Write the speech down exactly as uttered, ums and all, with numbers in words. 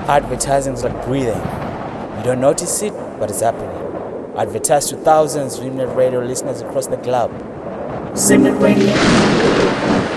Advertising is like breathing. You don't notice it, but it's happening. Advertise to thousands of Simnet Radio listeners across the globe. Simnet Radio.